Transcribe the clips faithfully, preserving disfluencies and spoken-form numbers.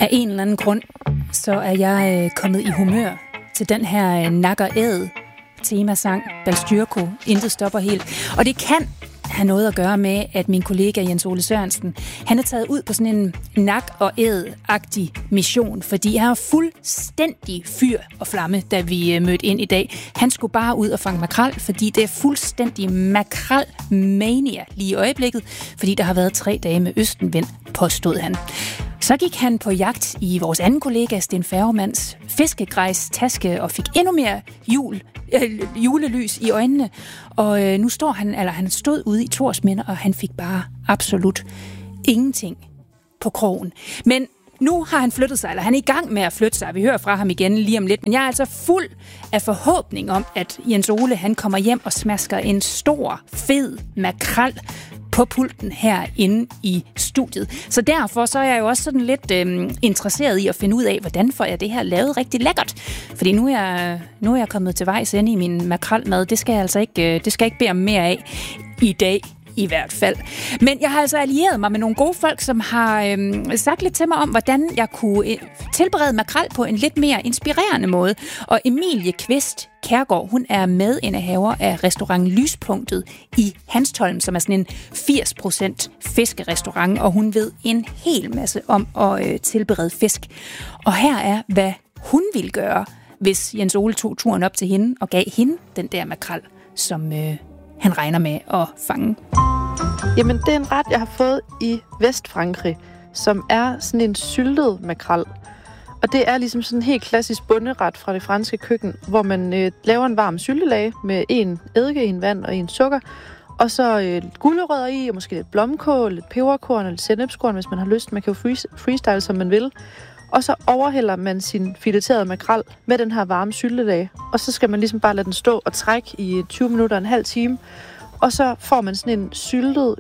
Af en eller anden grund, så er jeg øh, kommet i humør til den her øh, nak og æd temasang, Balstyrko, Intet stopper helt. Og det kan have noget at gøre med, at min kollega Jens Ole Sørensen, han er taget ud på sådan en nak og æd-agtig mission, fordi han er fuldstændig fyr og flamme, da vi mødte ind i dag. Han skulle bare ud og fange makrel, fordi det er fuldstændig makrel-mania lige i øjeblikket, fordi der har været tre dage med østenvind, påstod han. Så gik han på jagt i vores anden kollega, Sten Færgemanns fiskegrejs taske og fik endnu mere jul, øh, julelys i øjnene. Og øh, nu står han, eller han stod ude i Thorsminde, og han fik bare absolut ingenting på krogen. Men nu har han flyttet sig, eller han er i gang med at flytte sig. Vi hører fra ham igen lige om lidt. Men jeg er altså fuld af forhåbning om, at Jens Ole han kommer hjem og smasker en stor, fed makrel på pulten herinde i studiet. Så derfor så er jeg jo også sådan lidt øh, interesseret i at finde ud af, hvordan får jeg det her lavet rigtig lækkert. Fordi nu er jeg, nu er jeg kommet til vejs ende i min makrelmad. Det skal jeg altså ikke, det skal jeg ikke bede om mere af i dag. I hvert fald. Men jeg har altså allieret mig med nogle gode folk, som har øhm, sagt lidt til mig om, hvordan jeg kunne øh, tilberede makrel på en lidt mere inspirerende måde. Og Emilie Kvist Kærgaard, hun er medindehaver af restaurant Lyspunktet i Hanstholm, som er sådan en firs procent fiskerestaurant, og hun ved en hel masse om at øh, tilberede fisk. Og her er, hvad hun ville gøre, hvis Jens Ole tog turen op til hende og gav hende den der makrel, som øh, han regner med at fange. Jamen, det er en ret, jeg har fået i Vestfrankrig, som er sådan en syltet makrel. Og det er ligesom sådan en helt klassisk bonderet fra det franske køkken, hvor man øh, laver en varm syltelage med en eddike, en vand og en sukker, og så øh, gulerødder i, og måske lidt blomkål, lidt peberkorn og lidt sennepskorn, hvis man har lyst. Man kan jo freestyle, som man vil. Og så overhælder man sin fileterede makrel med den her varme syltelage. Og så skal man ligesom bare lade den stå og trække i tyve minutter, en halv time. Og så får man sådan en syltet,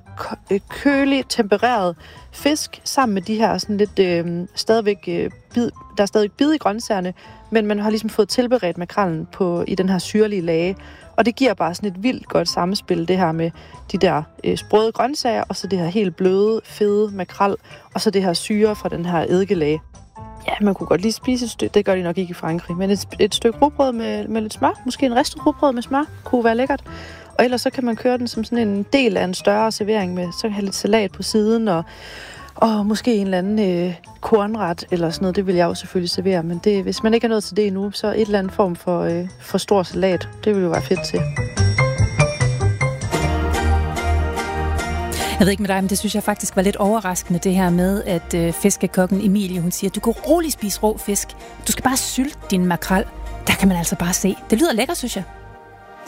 kølig, tempereret fisk sammen med de her sådan lidt øh, stadigvæk øh, bid, der er stadig bid i grøntsagerne, men man har ligesom fået tilberedt makrellen på i den her syrlige lage. Og det giver bare sådan et vildt godt samspil, det her med de der øh, sprøde grøntsager, og så det her helt bløde, fede makrel, og så det her syre fra den her eddikelag. Ja, man kunne godt lige spise et stykke, det gør de nok ikke i Frankrig, men et, et stykke rugbrød med, med lidt smør, måske en ristet rugbrød med smør, kunne være lækkert. Og ellers så kan man køre den som sådan en del af en større servering med, så kan have lidt salat på siden, og, og måske en eller anden øh, kornret eller sådan noget, det vil jeg jo selvfølgelig servere, men det, hvis man ikke er nået til det endnu, så et eller andet form for, øh, for stor salat, det vil jo være fedt til. Jeg ved ikke med dig, men det synes jeg faktisk var lidt overraskende, det her med, at øh, fiskekokken Emilie, hun siger, du kan roligt spise rå fisk. Du skal bare sylte din makrel. Der kan man altså bare se. Det lyder lækkert, synes jeg.